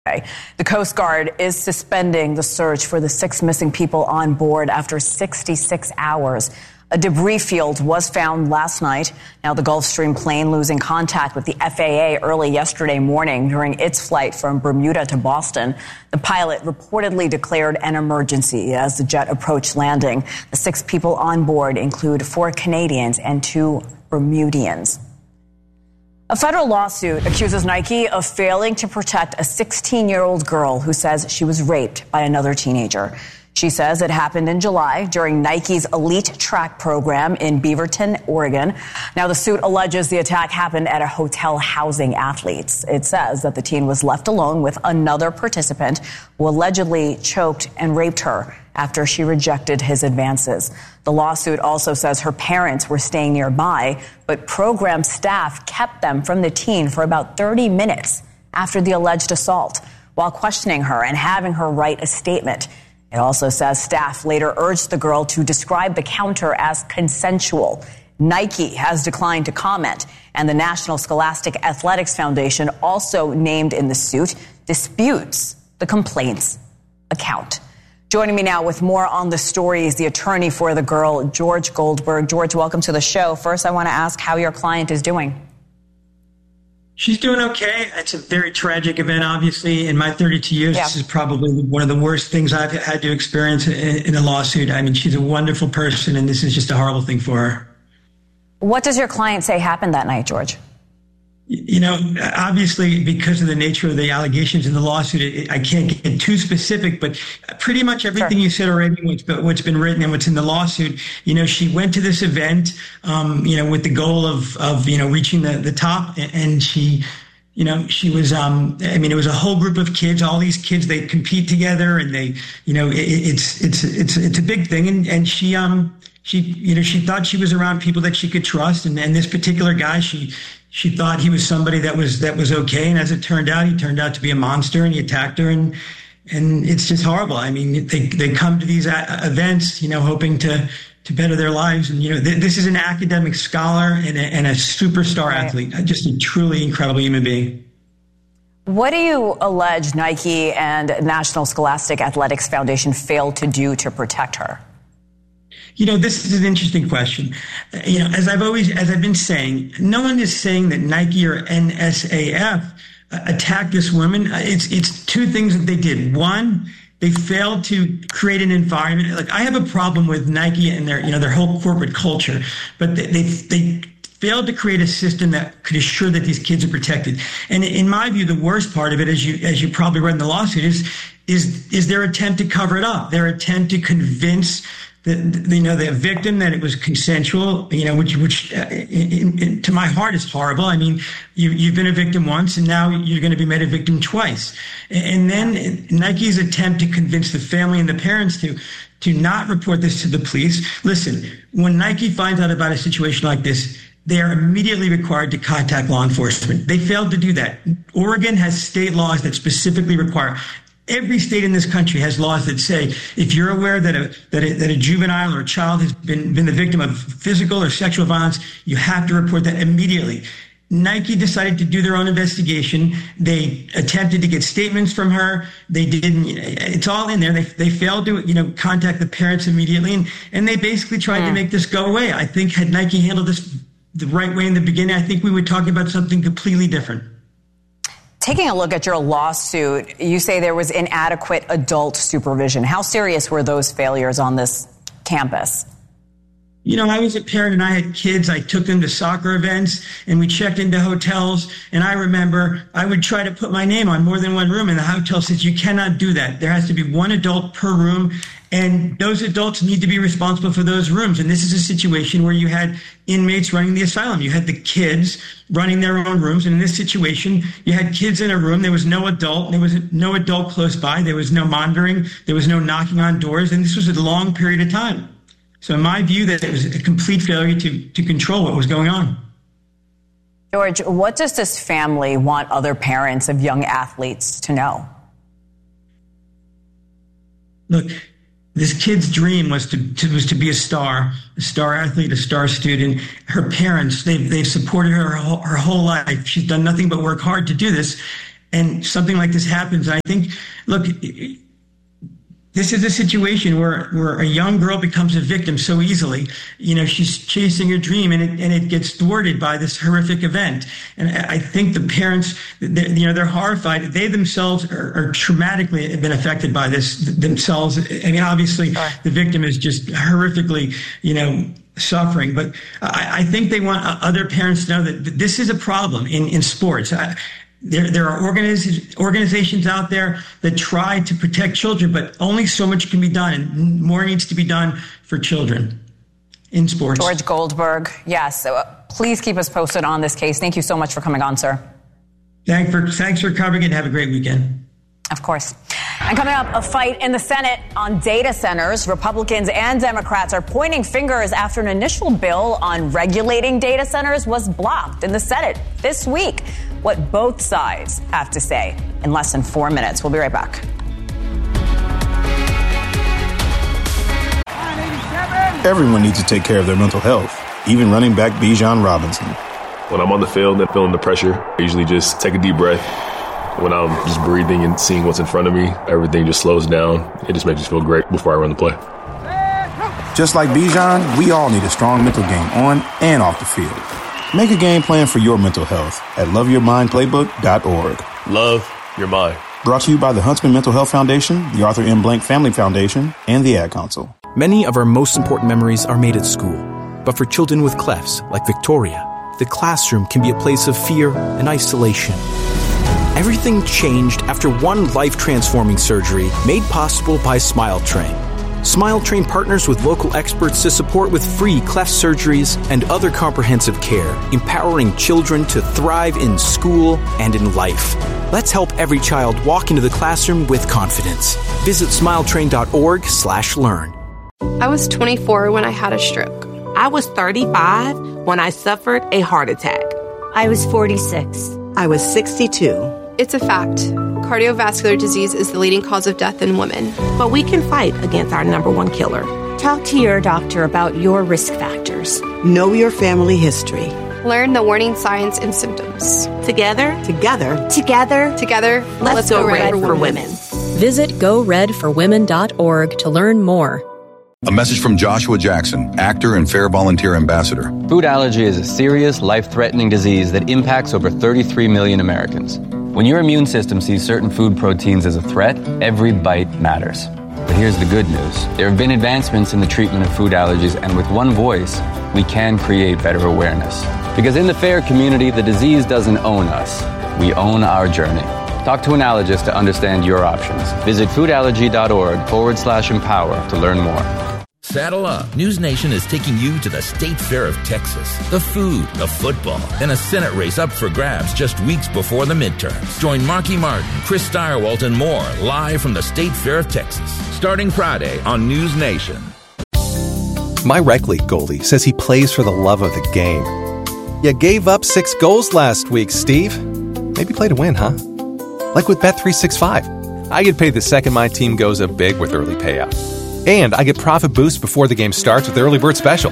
The Coast Guard is suspending the search for the 6 missing people on board after 66 hours. A debris field was found last night. Now, the Gulfstream plane losing contact with the FAA early yesterday morning during its flight from Bermuda to Boston. The pilot reportedly declared an emergency as the jet approached landing. The 6 people on board include 4 Canadians and 2 Bermudians. A federal lawsuit accuses Nike of failing to protect a 16-year-old girl who says she was raped by another teenager. She says it happened in July during Nike's elite track program in Beaverton, Oregon. Now, the suit alleges the attack happened at a hotel housing athletes. It says that the teen was left alone with another participant who allegedly choked and raped her after she rejected his advances. The lawsuit also says her parents were staying nearby, but program staff kept them from the teen for about 30 minutes after the alleged assault while questioning her and having her write a statement. It also says staff later urged the girl to describe the counter as consensual. Nike has declined to comment, and the National Scholastic Athletics Foundation, also named in the suit, disputes the complaint's account. Joining me now with more on the story is the attorney for the girl, George Goldberg. George, welcome to the show. First, I want to ask how your client is doing. She's doing okay. It's a very tragic event, obviously. In my 32 years, This is probably one of the worst things I've had to experience in a lawsuit. I mean, she's a wonderful person, and this is just a horrible thing for her. What does your client say happened that night, George? You know, obviously, because of the nature of the allegations in the lawsuit, I can't get too specific, but pretty much everything you said already, what's been written and what's in the lawsuit, you know, she went to this event, with the goal of reaching the top, and she was, it was a whole group of kids, all these kids, they compete together, and they, it's a big thing. And she thought she was around people that she could trust. And this particular guy, she thought he was somebody that was okay. And as it turned out, he turned out to be a monster, and he attacked her. And it's just horrible. I mean, they come to these events, hoping to better their lives. And, this is an academic scholar and a superstar athlete, just a truly incredible human being. What do you allege Nike and National Scholastic Athletics Foundation failed to do to protect her? This is an interesting question. As I've been saying, no one is saying that Nike or NSAF attacked this woman. It's 2 things that they did. One, they failed to create an environment. Like, I have a problem with Nike and their whole corporate culture, but they failed to create a system that could assure that these kids are protected. And in my view, the worst part of it, as you probably read in the lawsuit, is their attempt to cover it up. Their attempt to convince the victim that it was consensual, which to my heart is horrible. I mean, you've been a victim once, and now you're going to be made a victim twice. And then Nike's attempt to convince the family and the parents to not report this to the police. Listen, when Nike finds out about a situation like this, they are immediately required to contact law enforcement. They failed to do that. Oregon has state laws that specifically require. Every state in this country has laws that say if you're aware that a juvenile or a child has been the victim of physical or sexual violence, you have to report that immediately. Nike decided to do their own investigation. They attempted to get statements from her. They didn't. It's all in there. They failed to contact the parents immediately, and they basically tried to make this go away. I think had Nike handled this the right way in the beginning, I think we would talk about something completely different. Taking a look at your lawsuit, you say there was inadequate adult supervision. How serious were those failures on this campus? I was a parent and I had kids. I took them to soccer events and we checked into hotels. And I remember I would try to put my name on more than one room, and the hotel says you cannot do that. There has to be one adult per room, and those adults need to be responsible for those rooms. And this is a situation where you had inmates running the asylum. You had the kids running their own rooms. And in this situation, you had kids in a room. There was no adult. There was no adult close by. There was no monitoring. There was no knocking on doors. And this was a long period of time. So in my view, that it was a complete failure to control what was going on. George, what does this family want other parents of young athletes to know? Look, this kid's dream was to be a star athlete, a star student. Her parents, they've supported her whole life. She's done nothing but work hard to do this. and something like this happens. I think, look, this is a situation where a young girl becomes a victim so easily. She's chasing her dream, and it gets thwarted by this horrific event. And I think the parents, they're horrified. They themselves are traumatically been affected by this themselves. I mean, obviously, the victim is just horrifically, suffering. But I think they want other parents to know that this is a problem in sports. There are organizations out there that try to protect children, but only so much can be done, and more needs to be done for children in sports. George Goldberg, yes. Please keep us posted on this case. Thank you so much for coming on, sir. Thanks for covering it. Have a great weekend. Of course. And coming up, a fight in the Senate on data centers. Republicans and Democrats are pointing fingers after an initial bill on regulating data centers was blocked in the Senate this week. What both sides have to say in less than 4 minutes. We'll be right back. Everyone needs to take care of their mental health, even running back Bijan Robinson. When I'm on the field and feeling the pressure, I usually just take a deep breath. When I'm just breathing and seeing what's in front of me, everything just slows down. It just makes me feel great before I run the play. Just like Bijan, we all need a strong mental game on and off the field. Make a game plan for your mental health at loveyourmindplaybook.org. Love your mind. Brought to you by the Huntsman Mental Health Foundation, the Arthur M. Blank Family Foundation, and the Ad Council. Many of our most important memories are made at school. But for children with clefts, like Victoria, the classroom can be a place of fear and isolation. Everything changed after one life-transforming surgery made possible by Smile Train. Smile Train partners with local experts to support with free cleft surgeries and other comprehensive care, empowering children to thrive in school and in life. Let's help every child walk into the classroom with confidence. Visit smiletrain.org/learn. I was 24 when I had a stroke. I was 35 when I suffered a heart attack. I was 46. I was 62. It's a fact. Cardiovascular disease is the leading cause of death in women. But we can fight against our number one killer. Talk to your doctor about your risk factors. Know your family history. Learn the warning signs and symptoms. Together, let's go Red for Women. Visit GoRedForWomen.org to learn more. A message from Joshua Jackson, actor and Fair Volunteer Ambassador. Food allergy is a serious, life-threatening disease that impacts over 33 million Americans. When your immune system sees certain food proteins as a threat, every bite matters. But here's the good news. There have been advancements in the treatment of food allergies, and with one voice, we can create better awareness. Because in the FAIR community, the disease doesn't own us. We own our journey. Talk to an allergist to understand your options. Visit foodallergy.org/empower to learn more. Saddle up. News Nation is taking you to the State Fair of Texas. The food, the football, and a Senate race up for grabs just weeks before the midterms. Join Marky Martin, Chris Stirewalt, and more live from the State Fair of Texas, starting Friday on News Nation. My rec league goalie says he plays for the love of the game. You gave up 6 goals last week, Steve. Maybe play to win, huh? Like with Bet365. I get paid the second my team goes up big with early payout. And I get profit boosts before the game starts with the Early Bird Special.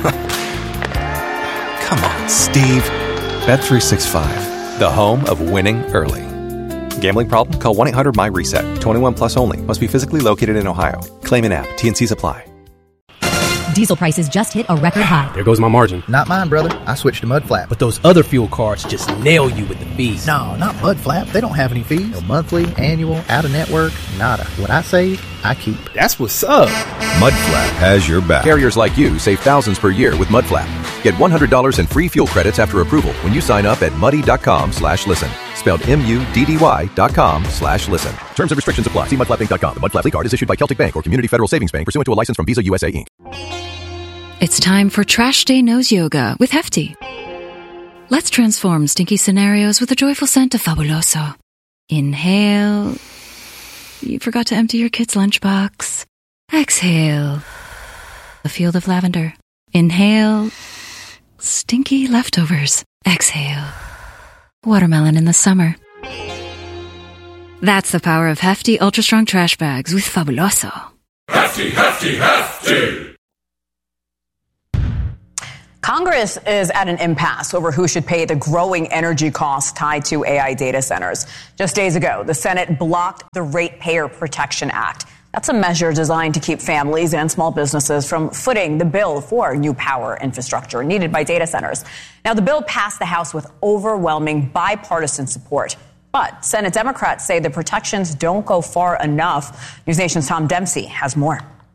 Come on, Steve. Bet365, the home of winning early. Gambling problem? Call 1-800-MY-RESET. 21 plus only. Must be physically located in Ohio. Claim an app. T&Cs apply. Diesel prices just hit a record high. There goes my margin. Not mine, brother. I switched to Mudflap. But those other fuel cards just nail you with the fees. No, not Mudflap. They don't have any fees. No monthly, annual, out-of-network, nada. What I save, I keep. That's what's up. Mudflap has your back. Carriers like you save thousands per year with Mudflap. Get $100 in free fuel credits after approval when you sign up at muddy.com/listen. Spelled MUDDY.com/listen. Terms and restrictions apply. See mudflapinc.com. The Mudflap League card is issued by Celtic Bank or Community Federal Savings Bank pursuant to a license from Visa USA Inc. It's time for Trash Day Nose Yoga with Hefty. Let's transform stinky scenarios with a joyful scent of Fabuloso. Inhale. You forgot to empty your kid's lunchbox. Exhale. A field of lavender. Inhale. Stinky leftovers. Exhale. Watermelon in the summer. That's the power of Hefty Ultra Strong Trash Bags with Fabuloso. Hefty, Hefty, Hefty! Congress is at an impasse over who should pay the growing energy costs tied to AI data centers. Just days ago, the Senate blocked the Ratepayer Protection Act. That's a measure designed to keep families and small businesses from footing the bill for new power infrastructure needed by data centers. Now, the bill passed the House with overwhelming bipartisan support. But Senate Democrats say the protections don't go far enough. News Nation's Tom Dempsey has more.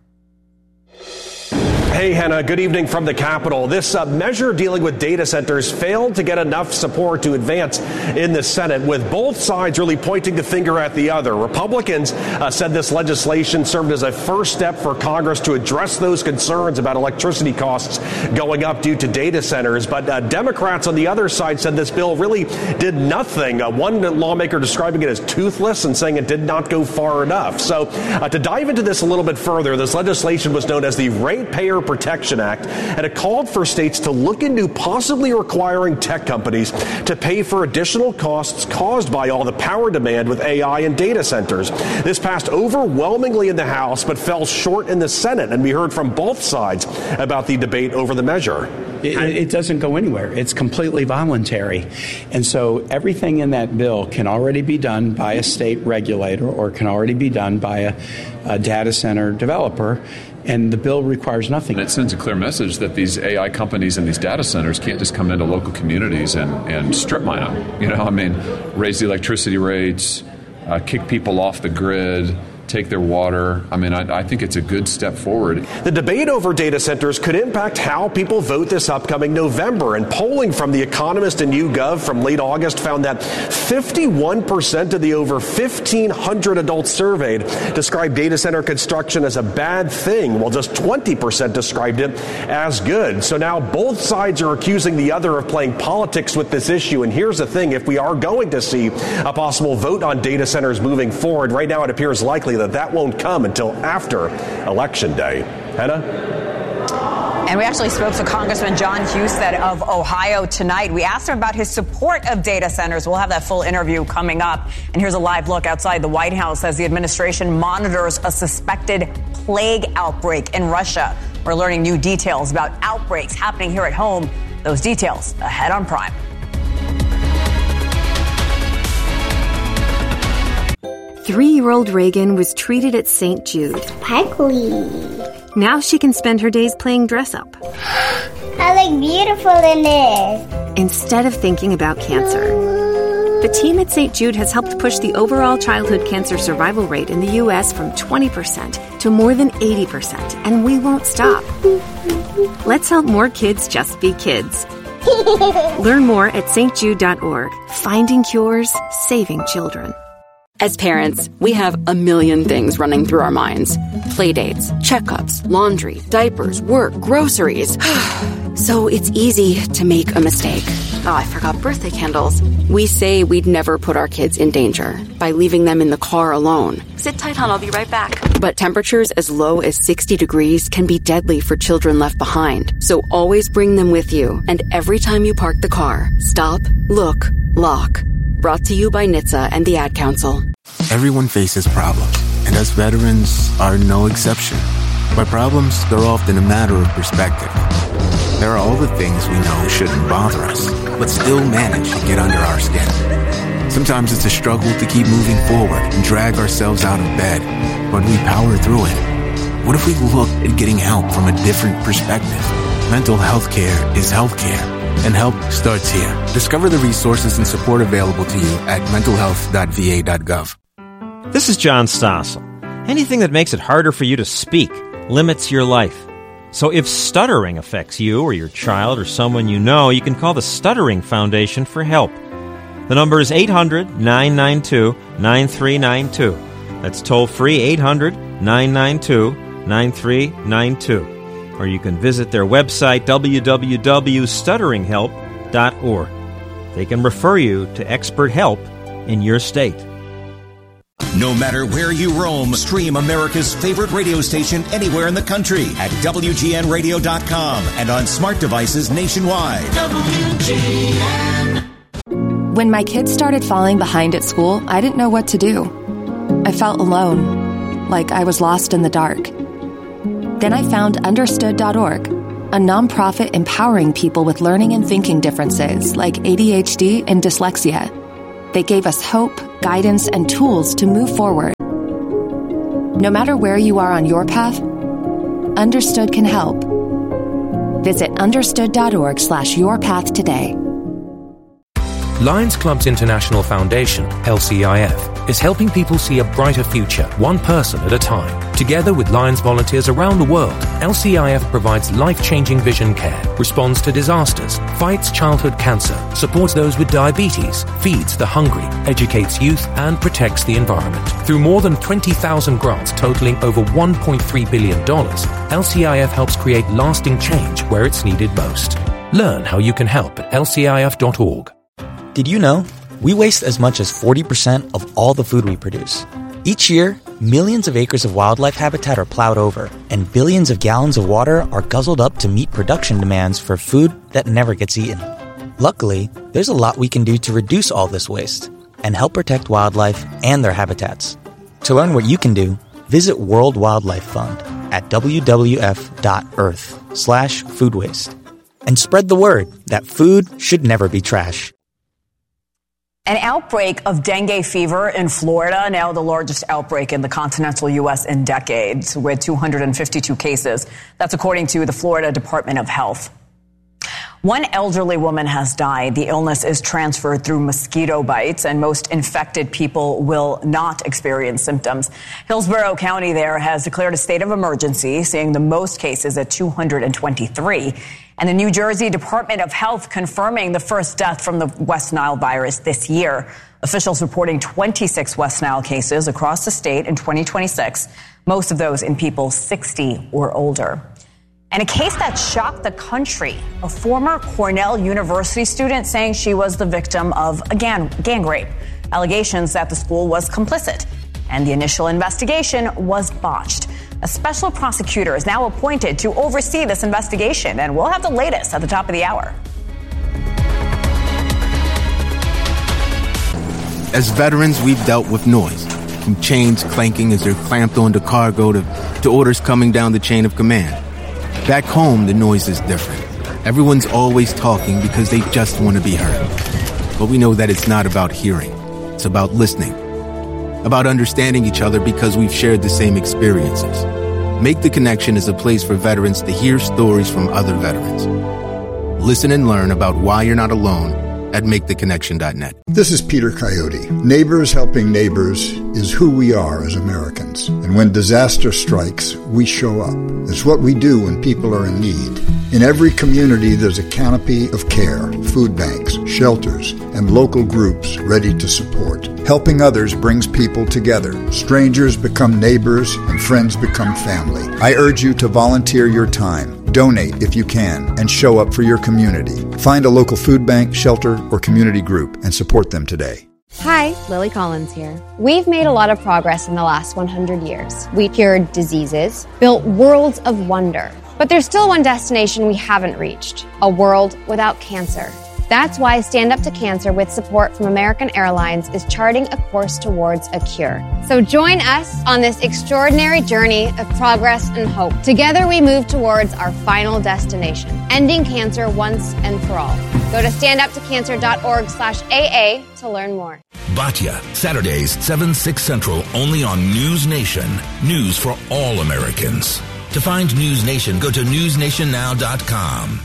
Hey, Hannah, good evening from the Capitol. This measure dealing with data centers failed to get enough support to advance in the Senate, with both sides really pointing the finger at the other. Republicans said this legislation served as a first step for Congress to address those concerns about electricity costs going up due to data centers. But Democrats on the other side said this bill really did nothing. One lawmaker describing it as toothless and saying it did not go far enough. So to dive into this a little bit further, this legislation was known as the Ratepayer Protection Act, and it called for states to look into possibly requiring tech companies to pay for additional costs caused by all the power demand with AI and data centers. This passed overwhelmingly in the House, but fell short in the Senate, and we heard from both sides about the debate over the measure. It doesn't go anywhere. It's completely voluntary. And so everything in that bill can already be done by a state regulator or can already be done by a data center developer. And the bill requires nothing. It sends a clear message that these AI companies and these data centers can't just come into local communities and strip mine them. Raise the electricity rates, kick people off the grid, take their water. I think it's a good step forward. The debate over data centers could impact how people vote this upcoming November. And polling from The Economist and YouGov from late August found that 51% of the over 1,500 adults surveyed described data center construction as a bad thing, while just 20% described it as good. So now both sides are accusing the other of playing politics with this issue. And here's the thing, if we are going to see a possible vote on data centers moving forward, right now it appears likely that won't come until after Election Day. Hannah? And we actually spoke to Congressman John Husted of Ohio tonight. We asked him about his support of data centers. We'll have that full interview coming up. And here's a live look outside the White House as the administration monitors a suspected plague outbreak in Russia. We're learning new details about outbreaks happening here at home. Those details ahead on Prime. Three-year-old Reagan was treated at St. Jude. Sparkly. Now she can spend her days playing dress-up. I look beautiful in this. Instead of thinking about cancer. The team at St. Jude has helped push the overall childhood cancer survival rate in the U.S. from 20% to more than 80%, and we won't stop. Let's help more kids just be kids. Learn more at stjude.org. Finding cures, saving children. As parents, we have a million things running through our minds. Playdates, checkups, laundry, diapers, work, groceries. So it's easy to make a mistake. Oh, I forgot birthday candles. We say we'd never put our kids in danger by leaving them in the car alone. Sit tight, hon, I'll be right back. But temperatures as low as 60 degrees can be deadly for children left behind. So always bring them with you. And every time you park the car, stop, look, lock. Brought to you by NHTSA and the Ad Council. Everyone faces problems, and us veterans are no exception. But problems, they're often a matter of perspective. There are all the things we know shouldn't bother us, but still manage to get under our skin. Sometimes it's a struggle to keep moving forward and drag ourselves out of bed, but we power through it. What if we looked at getting help from a different perspective? Mental health care is healthcare. And help starts here. Discover the resources and support available to you at mentalhealth.va.gov. This is John Stossel. Anything that makes it harder for you to speak limits your life. So if stuttering affects you or your child or someone you know, you can call the Stuttering Foundation for help. The number is 800-992-9392. That's toll free, 800-992-9392. Or you can visit their website, www.stutteringhelp.org. They can refer you to expert help in your state. No matter where you roam, stream America's favorite radio station anywhere in the country at WGNradio.com and on smart devices nationwide. WGN. When my kids started falling behind at school, I didn't know what to do. I felt alone, like I was lost in the dark. Then I found Understood.org. a nonprofit empowering people with learning and thinking differences like ADHD and dyslexia. They gave us hope, guidance, and tools to move forward. No matter where you are on your path, Understood can help. Visit understood.org/yourpath today. Lions Clubs International Foundation, LCIF, is helping people see a brighter future, one person at a time. Together with Lions volunteers around the world, LCIF provides life-changing vision care, responds to disasters, fights childhood cancer, supports those with diabetes, feeds the hungry, educates youth, and protects the environment. Through more than 20,000 grants totaling over $1.3 billion, LCIF helps create lasting change where it's needed most. Learn how you can help at lcif.org. Did you know we waste as much as 40% of all the food we produce? Each year, millions of acres of wildlife habitat are plowed over, and billions of gallons of water are guzzled up to meet production demands for food that never gets eaten. Luckily, there's a lot we can do to reduce all this waste and help protect wildlife and their habitats. To learn what you can do, visit World Wildlife Fund at wwf.earth/food waste. And spread the word that food should never be trash. An outbreak of dengue fever in Florida, now the largest outbreak in the continental U.S. in decades, with 252 cases. That's according to the Florida Department of Health. One elderly woman has died. The illness is transferred through mosquito bites, and most infected people will not experience symptoms. Hillsborough County there has declared a state of emergency, seeing the most cases at 223. And the New Jersey Department of Health confirming the first death from the West Nile virus this year. Officials reporting 26 West Nile cases across the state in 2026, most of those in people 60 or older. And a case that shocked the country, a former Cornell University student saying she was the victim of a gang rape. Allegations that the school was complicit, and the initial investigation was botched. A special prosecutor is now appointed to oversee this investigation, and we'll have the latest at the top of the hour. As veterans, we've dealt with noise, from chains clanking as they're clamped onto cargo to orders coming down the chain of command. Back home, the noise is different. Everyone's always talking because they just want to be heard. But we know that it's not about hearing. It's about listening. About understanding each other because we've shared the same experiences. Make the Connection is a place for veterans to hear stories from other veterans. Listen and learn about why you're not alone at MakeTheConnection.net. This is Peter Coyote. Neighbors helping neighbors is who we are as Americans. And when disaster strikes, we show up. It's what we do when people are in need. In every community, there's a canopy of care, food banks, shelters, and local groups ready to support. Helping others brings people together. Strangers become neighbors, and friends become family. I urge you to volunteer your time. Donate if you can, and show up for your community. Find a local food bank, shelter, or community group and support them today. Hi, Lily Collins here. We've made a lot of progress in the last 100 years. We cured diseases, built worlds of wonder. But there's still one destination we haven't reached, a world without cancer. That's why Stand Up to Cancer, with support from American Airlines, is charting a course towards a cure. So join us on this extraordinary journey of progress and hope. Together we move towards our final destination, ending cancer once and for all. Go to standuptocancer.org/AA to learn more. Batya, Saturdays, 7/6 Central, only on News Nation. News for all Americans. To find News Nation, go to newsnationnow.com.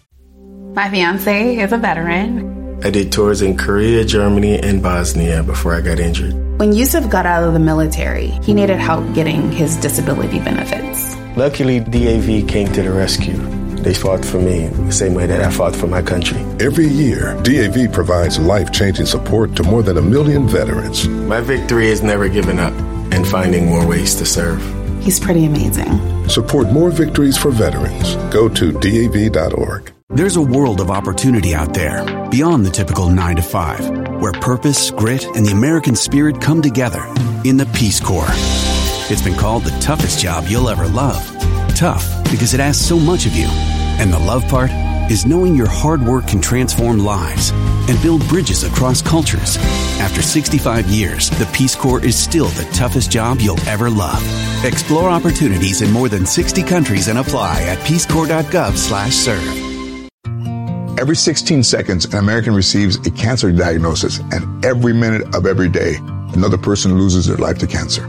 My fiance is a veteran. I did tours in Korea, Germany, and Bosnia before I got injured. When Yusuf got out of the military, he needed help getting his disability benefits. Luckily, DAV came to the rescue. They fought for me the same way that I fought for my country. Every year, DAV provides life-changing support to more than 1 million veterans. My victory is never giving up and finding more ways to serve. He's pretty amazing. Support more victories for veterans. Go to DAV.org. There's a world of opportunity out there, beyond the typical 9 to 5, where purpose, grit, and the American spirit come together in the Peace Corps. It's been called the toughest job you'll ever love. Tough because it asks so much of you. And the love part? is knowing your hard work can transform lives and build bridges across cultures. After 65 years, the Peace Corps is still the toughest job you'll ever love. Explore opportunities in more than 60 countries and apply at peacecorps.gov/serve. Every 16 seconds, an American receives a cancer diagnosis, and every minute of every day, another person loses their life to cancer.